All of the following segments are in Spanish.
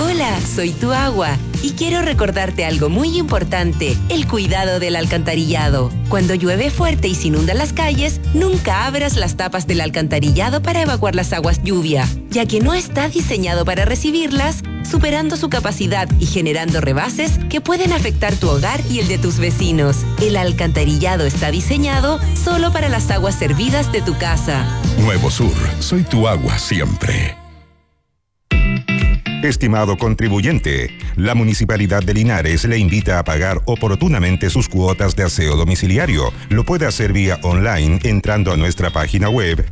Hola, soy tu agua y quiero recordarte algo muy importante, el cuidado del alcantarillado. Cuando llueve fuerte y se inundan las calles, nunca abras las tapas del alcantarillado para evacuar las aguas lluvia, ya que no está diseñado para recibirlas, superando su capacidad y generando rebases que pueden afectar tu hogar y el de tus vecinos. El alcantarillado está diseñado solo para las aguas servidas de tu casa. Nuevo Sur, soy tu agua siempre. Estimado contribuyente, la Municipalidad de Linares le invita a pagar oportunamente sus cuotas de aseo domiciliario. Lo puede hacer vía online entrando a nuestra página web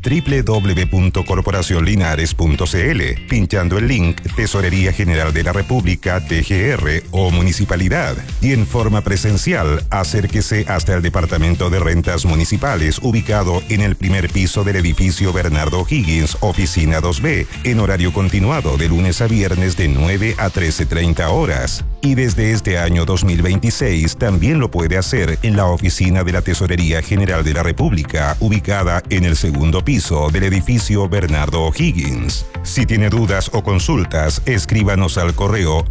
www.corporacionlinares.cl, pinchando el link Tesorería General de la República, TGR o Municipalidad. Y en forma presencial, acérquese hasta el Departamento de Rentas Municipales, ubicado en el primer piso del edificio Bernardo Higgins, oficina 2B, en horario continuado de lunes a viernes de 9 a 13:30 horas. Y desde este año 2026 también lo puede hacer en la oficina de la Tesorería General de la República, ubicada en el segundo piso del edificio Bernardo O'Higgins. Si tiene dudas o consultas, escríbanos al correo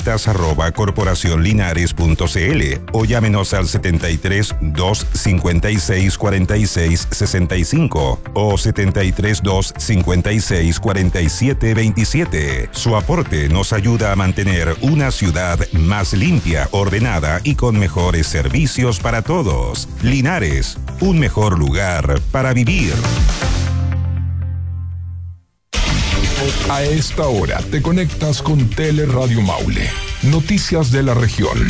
rentas@corporacionlinares.cl o llámenos al 73 256 46 65 o 73 256 47 27. Su aporte nos ayuda a mantener una ciudad más limpia, ordenada y con mejores servicios para todos. Linares, un mejor lugar para vivir. A esta hora te conectas con Teleradio Maule. Noticias de la región.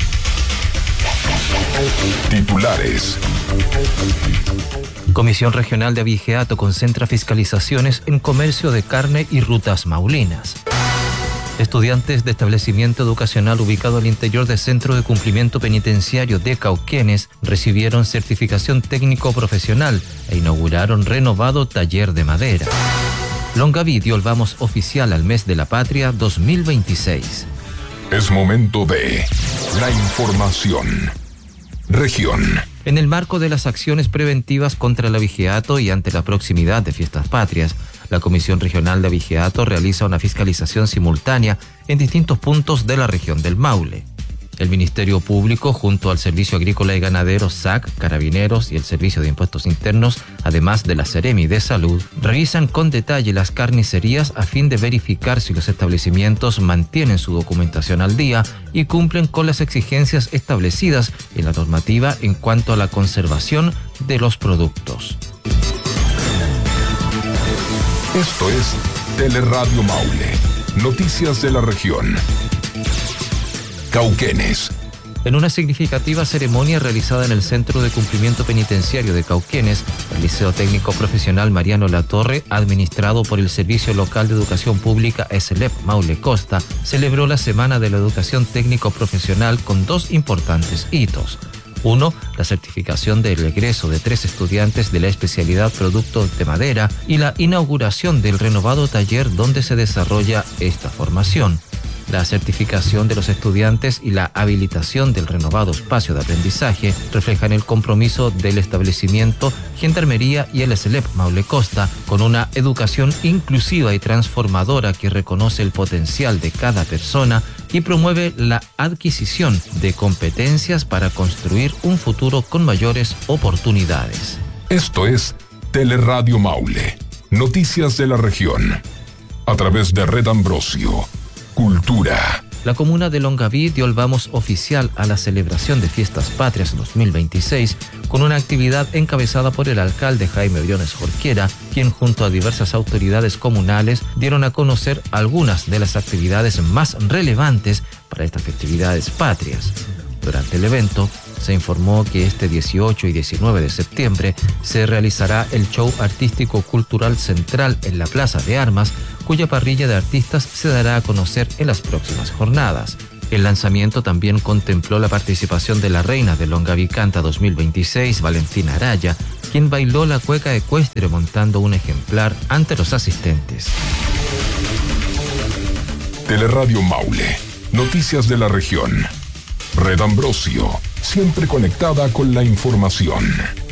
Titulares. Comisión Regional de Abigeato concentra fiscalizaciones en comercio de carne y rutas maulinas. Estudiantes de establecimiento educacional ubicado al interior del Centro de Cumplimiento Penitenciario de Cauquenes recibieron certificación técnico profesional e inauguraron renovado taller de madera. Longaví dio el vamos oficial al mes de la patria 2026. Es momento de la información. Región. En el marco de las acciones preventivas contra el abigeato y ante la proximidad de fiestas patrias, la Comisión Regional de Abigeato realiza una fiscalización simultánea en distintos puntos de la región del Maule. El Ministerio Público, junto al Servicio Agrícola y Ganadero, SAC, Carabineros y el Servicio de Impuestos Internos, además de la Seremi de Salud, revisan con detalle las carnicerías a fin de verificar si los establecimientos mantienen su documentación al día y cumplen con las exigencias establecidas en la normativa en cuanto a la conservación de los productos. Esto es Teleradio Maule. Noticias de la región. Cauquenes. En una significativa ceremonia realizada en el Centro de Cumplimiento Penitenciario de Cauquenes, el Liceo Técnico Profesional Mariano Latorre, administrado por el Servicio Local de Educación Pública SLEP Maule Costa, celebró la Semana de la Educación Técnico Profesional con dos importantes hitos. Uno, la certificación del egreso de 3 estudiantes de la especialidad Productos de Madera y la inauguración del renovado taller donde se desarrolla esta formación. La certificación de los estudiantes y la habilitación del renovado espacio de aprendizaje reflejan el compromiso del establecimiento, Gendarmería y el SLEP Maule Costa con una educación inclusiva y transformadora que reconoce el potencial de cada persona y promueve la adquisición de competencias para construir un futuro con mayores oportunidades. Esto es Teleradio Maule. Noticias de la región. A través de Red Ambrosio. Cultura. La comuna de Longaví dio el vamos oficial a la celebración de Fiestas Patrias 2026 con una actividad encabezada por el alcalde Jaime Briones Jorquera, quien junto a diversas autoridades comunales dieron a conocer algunas de las actividades más relevantes para estas festividades patrias. Durante el evento, se informó que este 18 y 19 de septiembre se realizará el show artístico-cultural central en la Plaza de Armas, cuya parrilla de artistas se dará a conocer en las próximas jornadas. El lanzamiento también contempló la participación de la reina de Longaví Canta 2026, Valentina Araya, quien bailó la cueca ecuestre montando un ejemplar ante los asistentes. Teleradio Maule. Noticias de la región. Red Ambrosio, siempre conectada con la información.